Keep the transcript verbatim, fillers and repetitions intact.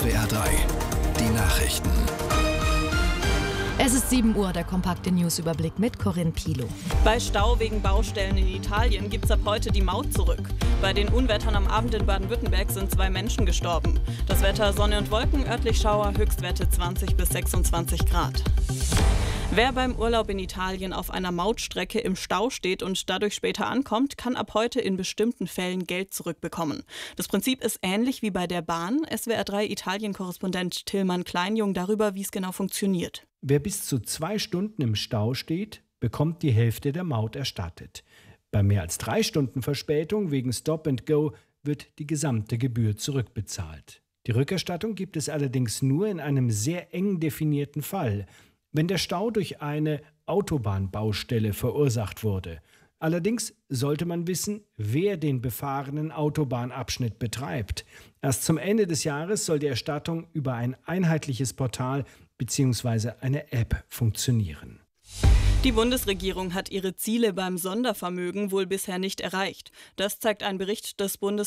S W R drei, die Nachrichten. Es ist sieben Uhr, der kompakte Newsüberblick mit Corinne Pilow. Bei Stau wegen Baustellen in Italien gibt es ab heute die Maut zurück. Bei den Unwettern am Abend in Baden-Württemberg sind zwei Menschen gestorben. Das Wetter Sonne und Wolken, örtlich Schauer, Höchstwerte zwanzig bis sechsundzwanzig Grad. Wer beim Urlaub in Italien auf einer Mautstrecke im Stau steht und dadurch später ankommt, kann ab heute in bestimmten Fällen Geld zurückbekommen. Das Prinzip ist ähnlich wie bei der Bahn. S W R drei Italien-Korrespondent Tillmann Kleinjung darüber, wie es genau funktioniert. Wer bis zu zwei Stunden im Stau steht, bekommt die Hälfte der Maut erstattet. Bei mehr als drei Stunden Verspätung wegen Stop and Go wird die gesamte Gebühr zurückbezahlt. Die Rückerstattung gibt es allerdings nur in einem sehr eng definierten Fall, wenn der Stau durch eine Autobahnbaustelle verursacht wurde. Allerdings sollte man wissen, wer den befahrenen Autobahnabschnitt betreibt. Erst zum Ende des Jahres soll die Erstattung über ein einheitliches Portal bzw. eine App funktionieren. Die Bundesregierung hat ihre Ziele beim Sondervermögen wohl bisher nicht erreicht. Das zeigt ein Bericht des Bundes